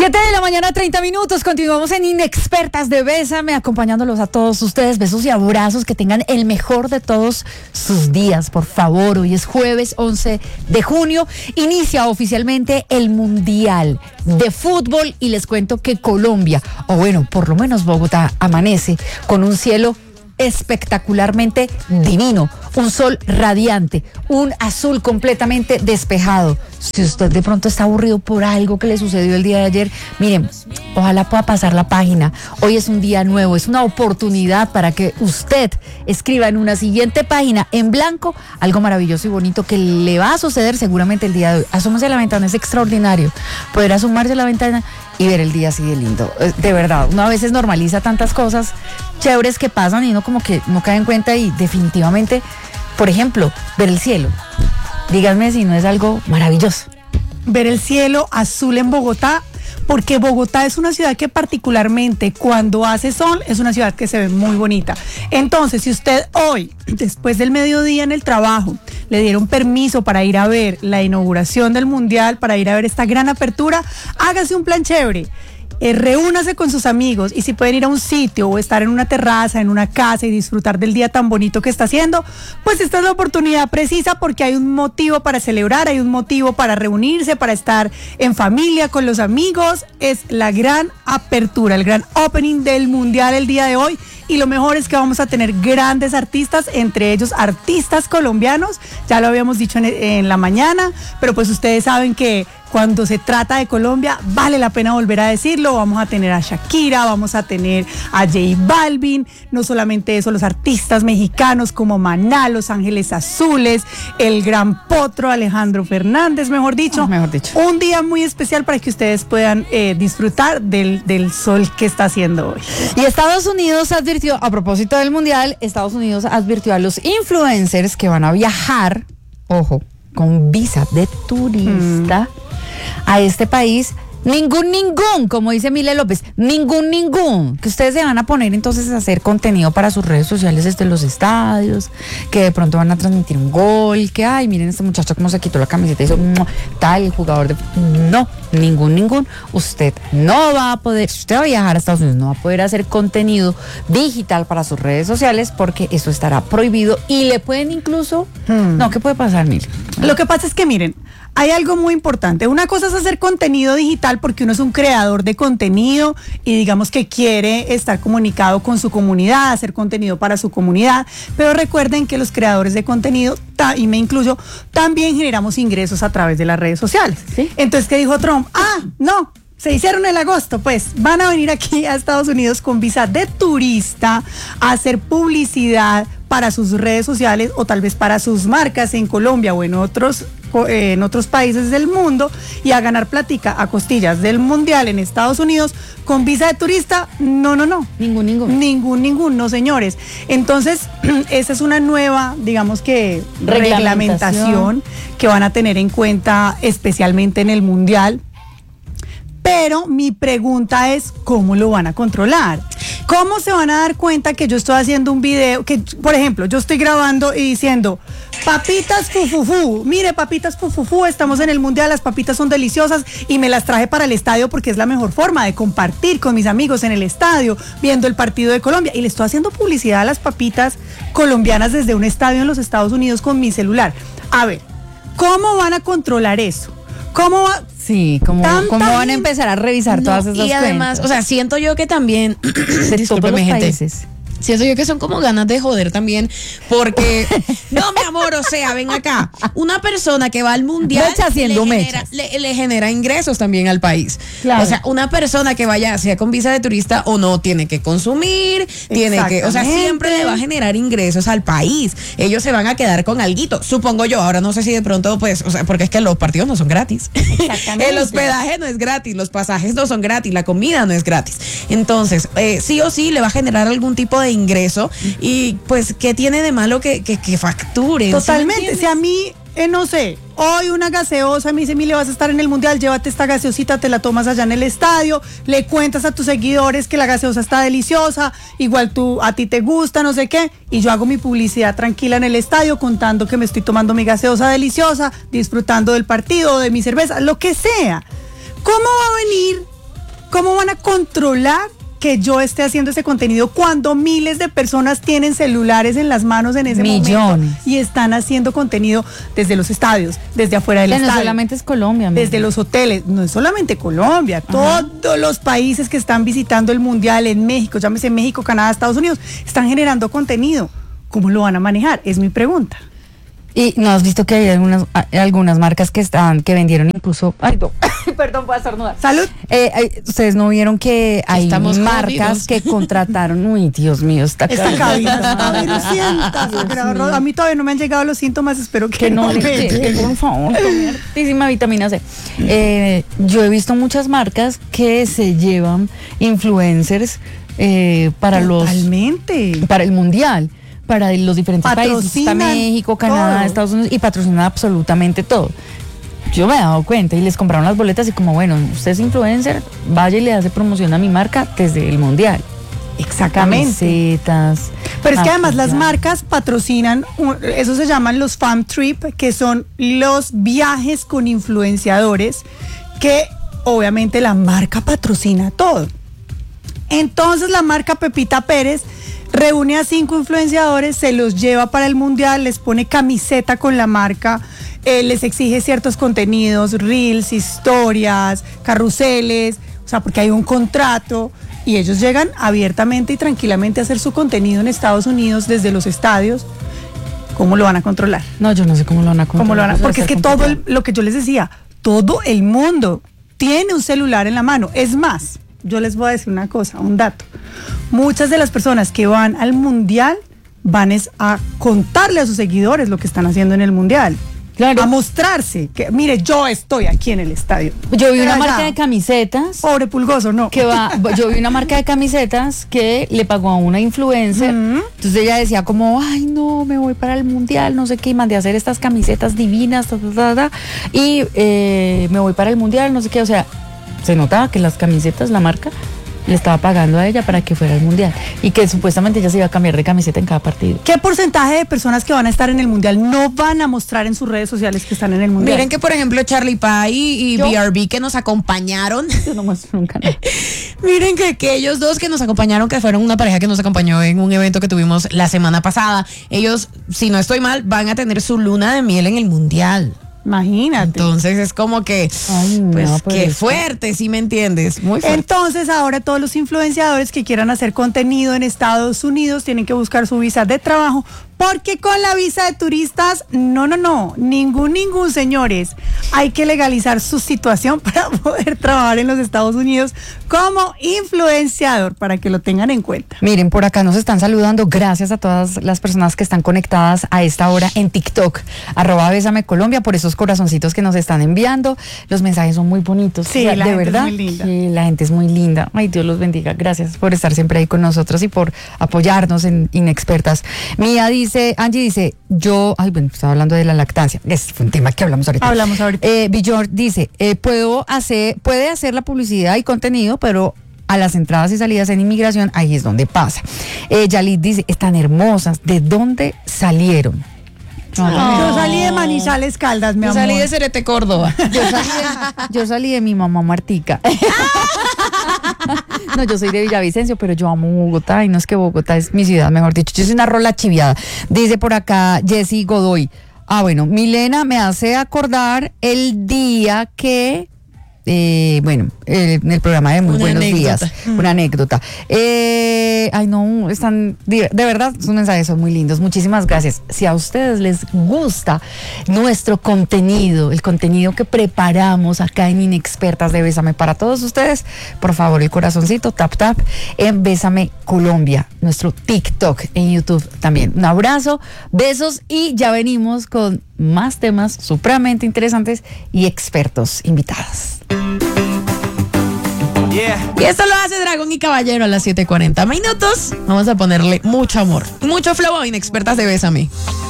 7 de la mañana, 30 minutos. Continuamos en Inexpertas de Bésame, acompañándolos a todos ustedes. Besos y abrazos, que tengan el mejor de todos sus días, por favor. Hoy es jueves 11 de junio. Inicia oficialmente el Mundial de Fútbol y les cuento que Colombia, o bueno, por lo menos Bogotá, amanece con un cielo espectacularmente divino, un sol radiante, un azul completamente despejado. Si usted de pronto está aburrido por algo que le sucedió el día de ayer, miren, ojalá pueda pasar la página. Hoy es un día nuevo, es una oportunidad para que usted escriba en una siguiente página en blanco algo maravilloso y bonito que le va a suceder seguramente el día de hoy. Asómese a la ventana, es extraordinario poder asomarse a la ventana y ver el día así de lindo. De verdad, uno a veces normaliza tantas cosas chéveres que pasan y uno como que no cae en cuenta, y definitivamente, por ejemplo, ver el cielo. Díganme si no es algo maravilloso. Ver el cielo azul en Bogotá, porque Bogotá es una ciudad que particularmente cuando hace sol es una ciudad que se ve muy bonita. Entonces, si usted hoy, después del mediodía en el trabajo, le dieron permiso para ir a ver la inauguración del Mundial, para ir a ver esta gran apertura, hágase un plan chévere. Reúnase con sus amigos, y si pueden ir a un sitio o estar en una terraza, en una casa y disfrutar del día tan bonito que está haciendo, pues esta es la oportunidad precisa, porque hay un motivo para celebrar, hay un motivo para reunirse, para estar en familia con los amigos. Es la gran apertura, el gran opening del Mundial el día de hoy, y lo mejor es que vamos a tener grandes artistas, entre ellos artistas colombianos. Ya lo habíamos dicho en la mañana, pero pues ustedes saben que cuando se trata de Colombia vale la pena volver a decirlo. Vamos a tener a Shakira, vamos a tener a J Balvin, no solamente eso, los artistas mexicanos como Maná, Los Ángeles Azules, el Gran Potro, Alejandro Fernández, mejor dicho. Un día muy especial para que ustedes puedan disfrutar del sol que está haciendo hoy. Y Estados Unidos advirtió, a propósito del Mundial, Estados Unidos advirtió a los influencers que van a viajar, ojo, con visa de turista a este país, ningún, como dice Mile López, ningún, que ustedes se van a poner entonces a hacer contenido para sus redes sociales desde los estadios, que de pronto van a transmitir un gol, que ay, miren este muchacho cómo se quitó la camiseta y hizo tal jugador de... No, ningún, usted no va a poder, si usted va a viajar a Estados Unidos, no va a poder hacer contenido digital para sus redes sociales, porque eso estará prohibido y le pueden incluso... No, ¿qué puede pasar, Mile? Lo que pasa es que miren, hay algo muy importante. Una cosa es hacer contenido digital porque uno es un creador de contenido y digamos que quiere estar comunicado con su comunidad, hacer contenido para su comunidad, pero recuerden que los creadores de contenido, y me incluyo, también generamos ingresos a través de las redes sociales. ¿Sí? Entonces, ¿qué dijo Trump? No, se hicieron el agosto, pues van a venir aquí a Estados Unidos con visa de turista a hacer publicidad para sus redes sociales o tal vez para sus marcas en Colombia o en otros países del mundo, y a ganar plática a costillas del Mundial en Estados Unidos con visa de turista. No. Ningún, no, señores. Entonces, esa es una nueva, digamos que, reglamentación que van a tener en cuenta especialmente en el Mundial. Pero mi pregunta es, ¿cómo lo van a controlar? ¿Cómo se van a dar cuenta que yo estoy haciendo un video, que, por ejemplo, yo estoy grabando y diciendo, papitas fufufú, mire, papitas fufufú, estamos en el Mundial, las papitas son deliciosas y me las traje para el estadio porque es la mejor forma de compartir con mis amigos en el estadio, viendo el partido de Colombia, y le estoy haciendo publicidad a las papitas colombianas desde un estadio en los Estados Unidos con mi celular? A ver, ¿cómo van a controlar eso? ¿Cómo va? Sí, ¿cómo van a empezar a revisar todas esas y además, cuentas? O sea, siento yo que también de todos los países. Siento yo que son como ganas de joder también, porque no, mi amor, o sea, ven acá, una persona que va al Mundial le genera ingresos también al país. Claro. O sea, una persona que vaya, sea con visa de turista o no, tiene que consumir, tiene que, o sea, siempre le va a generar ingresos al país. Ellos se van a quedar con alguito, supongo yo. Ahora no sé si de pronto, pues, o sea, porque es que los partidos no son gratis. El hospedaje no es gratis, los pasajes no son gratis, la comida no es gratis. Entonces, sí o sí le va a generar algún tipo de ingreso, y pues, ¿qué tiene de malo que facturen? Totalmente. Si a mí, no sé, hoy una gaseosa me dice, Mile, vas a estar en el Mundial, llévate esta gaseosita, te la tomas allá en el estadio, le cuentas a tus seguidores que la gaseosa está deliciosa, igual a ti te gusta, no sé qué, y yo hago mi publicidad tranquila en el estadio contando que me estoy tomando mi gaseosa deliciosa, disfrutando del partido, de mi cerveza, lo que sea. ¿Cómo va a venir ¿cómo van a controlar que yo esté haciendo ese contenido cuando miles de personas tienen celulares en las manos en ese momento y están haciendo contenido desde los estadios, desde afuera del estadio? No solamente es Colombia. Desde los hoteles, no es solamente Colombia, todos los países que están visitando el Mundial en México, llámese México, Canadá, Estados Unidos, están generando contenido. ¿Cómo lo van a manejar? Es mi pregunta. Y no has visto que hay algunas marcas que vendieron incluso. Ay, no. Perdón, voy a estornudar. Salud. Ustedes no vieron que hay marcas que contrataron. Uy, Dios mío, está cabida. A mí todavía no me han llegado los síntomas, espero que no le lleguen, por favor. Muchísima vitamina C. Yo he visto muchas marcas que se llevan influencers para para el Mundial, para los diferentes países, está México, Canadá, todo. Estados Unidos, y patrocinan absolutamente todo. Yo me he dado cuenta y les compraron las boletas y como, bueno, usted es influencer, vaya y le hace promoción a mi marca desde el Mundial. Exactamente. Camisetas. Pero es que además las marcas patrocinan, eso se llaman los fam trip, que son los viajes con influenciadores que obviamente la marca patrocina todo. Entonces la marca Pepita Pérez reúne a 5 influenciadores, se los lleva para el Mundial, les pone camiseta con la marca, les exige ciertos contenidos, reels, historias, carruseles, o sea, porque hay un contrato, y ellos llegan abiertamente y tranquilamente a hacer su contenido en Estados Unidos desde los estadios. ¿Cómo lo van a controlar? No, yo no sé cómo lo van a controlar. Porque es que lo que yo les decía, todo el mundo tiene un celular en la mano. Es más, yo les voy a decir una cosa, un dato. Muchas de las personas que van al Mundial van a contarle a sus seguidores lo que están haciendo en el Mundial. Claro. A mostrarse que, mire, yo estoy aquí en el estadio. Yo vi una marca de camisetas. Pobre Pulgoso, no. Yo vi una marca de camisetas que le pagó a una influencer. Entonces ella decía como, ay, no, me voy para el Mundial, no sé qué, y mandé a hacer estas camisetas divinas, y me voy para el Mundial, no sé qué. O sea, se notaba que las camisetas, la marca le estaba pagando a ella para que fuera al Mundial y que supuestamente ella se iba a cambiar de camiseta en cada partido. ¿Qué porcentaje de personas que van a estar en el Mundial no van a mostrar en sus redes sociales que están en el Mundial? Miren que, por ejemplo, Charlie Pie y BRB que nos acompañaron. Yo no muestro nunca nada. Miren que ellos dos que nos acompañaron, que fueron una pareja que nos acompañó en un evento que tuvimos la semana pasada, ellos, si no estoy mal, van a tener su luna de miel en el Mundial. Imagínate. Entonces es como que, qué fuerte, ¿sí me entiendes? Muy fuerte. Entonces ahora todos los influenciadores que quieran hacer contenido en Estados Unidos tienen que buscar su visa de trabajo, porque con la visa de turistas, no, ningún, señores. Hay que legalizar su situación para poder trabajar en los Estados Unidos como influenciador, para que lo tengan en cuenta. Miren, por acá nos están saludando. Gracias a todas las personas que están conectadas a esta hora en TikTok, @BésameColombia, por esos corazoncitos que nos están enviando. Los mensajes son muy bonitos. Sí, de verdad. Es muy linda. Sí, la gente es muy linda. Ay, Dios los bendiga. Gracias por estar siempre ahí con nosotros y por apoyarnos en Inexpertas. Angie dice, estaba hablando de la lactancia. Es un tema que hablamos ahorita. Bjorn dice, puede hacer la publicidad y contenido, pero a las entradas y salidas en inmigración, ahí es donde pasa. Yalit dice, están hermosas. ¿De dónde salieron? Yo salí de Manizales, Caldas, mi amor. Yo salí de Cerete, Córdoba. Yo salí de mi mamá Martica. No, yo soy de Villavicencio, pero yo amo Bogotá, y no es que Bogotá es mi ciudad, mejor dicho. Yo soy una rola chiviada. Dice por acá Jessy Godoy. Milena me hace acordar el día que... en el programa de Muy Buenos Días, una anécdota. Están, de verdad, sus mensajes son muy lindos. Muchísimas gracias. Si a ustedes les gusta nuestro contenido, el contenido que preparamos acá en Inexpertas de Bésame para todos ustedes, por favor, el corazoncito, tap en Bésame Colombia, nuestro TikTok, en YouTube también. Un abrazo, besos, y ya venimos con más temas supremamente interesantes y expertos invitados. Y esto lo hace Dragón y Caballero a las 7:40 minutos. Vamos a ponerle mucho amor, mucho flow a Inexpertas de Bésame.